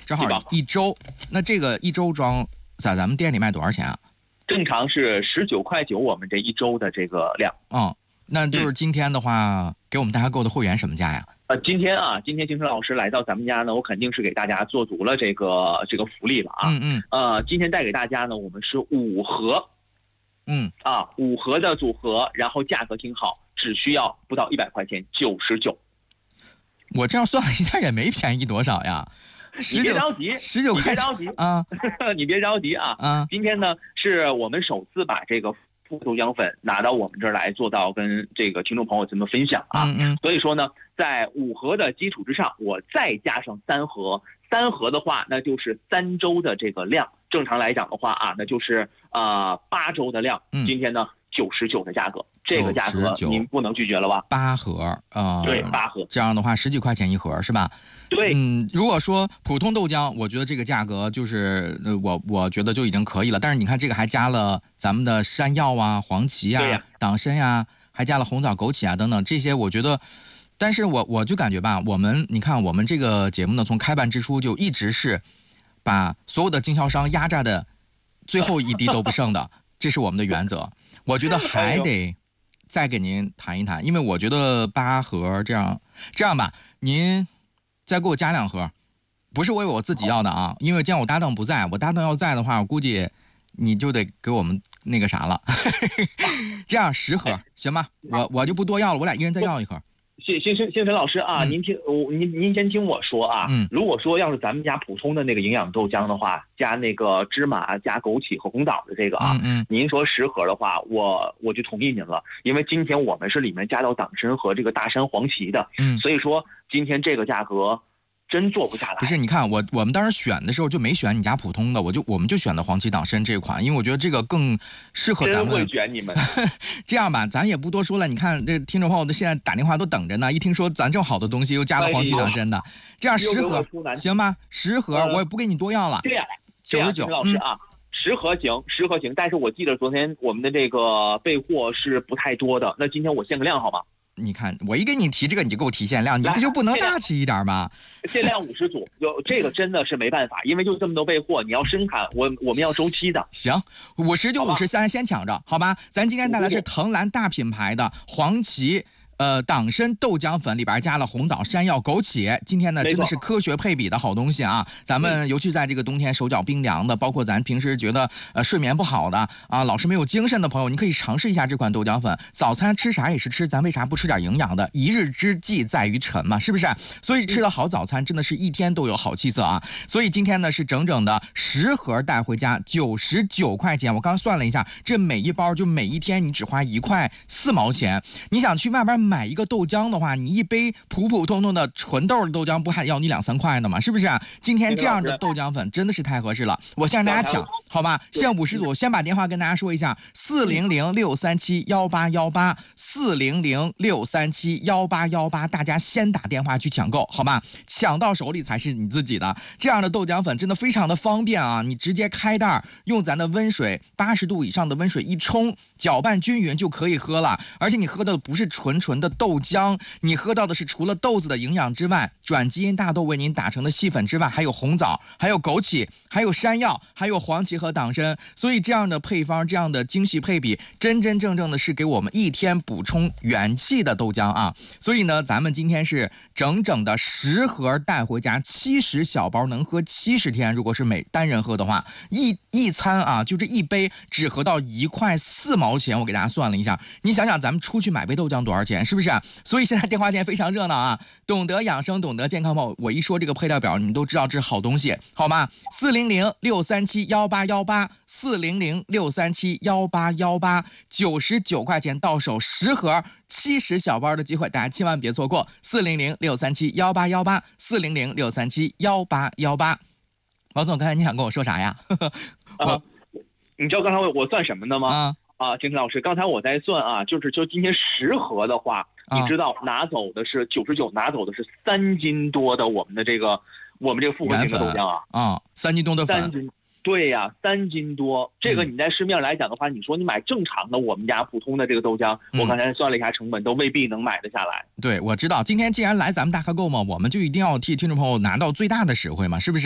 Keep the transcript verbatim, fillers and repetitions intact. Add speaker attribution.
Speaker 1: 正好一周。那这个一周装在咱们店里卖多少钱啊？
Speaker 2: 正常是十九块九，我们这一周的这个量。
Speaker 1: 嗯，那就是今天的话，嗯、给我们大家购的会员什么价呀？
Speaker 2: 呃，今天啊，今天金晨老师来到咱们家呢，我肯定是给大家做足了这个这个福利了啊。
Speaker 1: 嗯嗯。
Speaker 2: 呃，今天带给大家呢，我们是五盒。
Speaker 1: 嗯。
Speaker 2: 啊，五盒的组合，然后价格挺好，只需要不到一百块钱，九十九。
Speaker 1: 我这样算了一下，也没便宜多少呀。
Speaker 2: 你别着急，
Speaker 1: 十九块
Speaker 2: 钱
Speaker 1: 啊，
Speaker 2: 你别着急啊
Speaker 1: 啊！
Speaker 2: 今天呢，是我们首次把这个富豆浆粉拿到我们这儿来，做到跟这个听众朋友咱们分享啊。
Speaker 1: 嗯嗯。
Speaker 2: 所以说呢，在五盒的基础之上，我再加上三盒，三盒的话，那就是三周的这个量。正常来讲的话啊，那就是呃八周的量。
Speaker 1: 嗯、
Speaker 2: 今天呢，九十九的价格，这个价格您不能拒绝了吧？
Speaker 1: 八盒啊、呃，
Speaker 2: 对，八盒。
Speaker 1: 这样的话，十几块钱一盒是吧？
Speaker 2: 对，
Speaker 1: 嗯，如果说普通豆浆，我觉得这个价格就是呃，我我觉得就已经可以了。但是你看这个还加了咱们的山药啊、黄芪啊、
Speaker 2: 呀
Speaker 1: 党参呀，还加了红枣、枸杞啊等等这些，我觉得。但是我我就感觉吧，我们你看我们这个节目呢，从开办之初就一直是把所有的经销商压榨的最后一滴都不剩的，这是我们的原则。我觉得还得再给您谈一谈，因为我觉得八盒这样这样吧，您。再给我加两盒，不是为我自己要的啊，因为这样我搭档不在，我搭档要在的话，我估计你就得给我们那个啥了。这样十盒行吧，我我就不多要了，我俩一人再要一盒。
Speaker 2: 星星星辰老师啊，
Speaker 1: 嗯、
Speaker 2: 您听我您您先听我说啊，
Speaker 1: 嗯，
Speaker 2: 如果说要是咱们家普通的那个营养豆浆的话，加那个芝麻、加枸杞和红枣的这个啊，
Speaker 1: 嗯嗯，
Speaker 2: 您说十盒的话，我我就同意您了，因为今天我们是里面加到党参和这个大山黄芪的，
Speaker 1: 嗯，
Speaker 2: 所以说今天这个价格。真做不下来。
Speaker 1: 不是，你看我我们当时选的时候就没选你家普通的，我就我们就选的黄芪党参这款，因为我觉得这个更适合咱们。
Speaker 2: 真会选你们。
Speaker 1: 这样吧，咱也不多说了。你看这听众朋友都现在打电话都等着呢，一听说咱这么好的东西又加了黄芪党参的，这样十盒行吧？十盒我也不给你多要了。
Speaker 2: 对呀，
Speaker 1: 九十九。
Speaker 2: 老师啊。嗯十盒行，十盒行，但是我记得昨天我们的这个备货是不太多的，那今天我限个量好吗？
Speaker 1: 你看，我一给你提这个，你就给我提限量，你不就不能大气一点吗？
Speaker 2: 限量五十组，就这个真的是没办法，因为就这么多备货，你要生产，我我们要周期的。
Speaker 1: 行，五十就五十，咱先抢着，好吧？咱今天带来是藤兰大品牌的黄芪。呃，党参豆浆粉里边加了红枣、山药、枸杞，今天呢真的是科学配比的好东西啊！咱们尤其在这个冬天手脚冰凉的，包括咱平时觉得呃睡眠不好的啊，老是没有精神的朋友，你可以尝试一下这款豆浆粉。早餐吃啥也是吃，咱为啥不吃点营养的？一日之计在于晨嘛，是不是？所以吃了好早餐，真的是一天都有好气色啊！所以今天呢是整整的十盒带回家，九十九块钱。我刚算了一下，这每一包就每一天你只花一块四毛钱。你想去外边买一个豆浆的话，你一杯普普通通的纯豆的豆浆不还要你两三块的吗？是不是啊？今天这样的豆浆粉真的是太合适了，我先让大家抢，好吧？限五十组，先把电话跟大家说一下：四零零六三七幺八幺八，四零零六三七幺八幺八，大家先打电话去抢购，好吧？抢到手里才是你自己的。这样的豆浆粉真的非常的方便啊！你直接开袋，用咱的温水，八十度以上的温水一冲，搅拌均匀就可以喝了。而且你喝的不是纯纯的豆浆，你喝到的是除了豆子的营养之外，转基因大豆为您打成的细粉之外，还有红枣，还有枸杞，还有山药，还有黄芪和党参。所以这样的配方，这样的精细配比，真真正正的是给我们一天补充元气的豆浆啊！所以呢，咱们今天是整整的十盒带回家，七十小包能喝七十天。如果是每单人喝的话，一一餐啊，就这一杯只合到一块四毛钱。我给大家算了一下，你想想咱们出去买杯豆浆多少钱，是不是？所以现在电话间非常热闹啊！懂得养生，懂得健康吗？我一说这个配料表，你们都知道这是好东西，好吗？四零零六三七幺八幺八，四零零六三七幺八幺八，九十九块钱到手十盒，七十小包的机会，大家千万别错过。四零零六三七幺八幺八，四零零六三七幺八幺八。王总，刚才你想跟我说啥呀？
Speaker 2: 我、啊，你知道刚才我我算什么的吗？
Speaker 1: 啊。
Speaker 2: 啊，金晨老师，刚才我在算啊，就是就今天十盒的话，
Speaker 1: 啊、
Speaker 2: 你知道拿走的是九十九，拿走的是三斤多的我们的这个我们这个复合型的豆浆啊，
Speaker 1: 啊，三斤多的粉，
Speaker 2: 三斤，对呀、啊，三斤多，这个你在市面上来讲的话，嗯、你说你买正常的我们家普通的这个豆浆，嗯、我刚才算了一下成本，都未必能买得下来。
Speaker 1: 对，我知道，今天既然来咱们大咖购嘛，我们就一定要替听众朋友拿到最大的实惠嘛，是不是？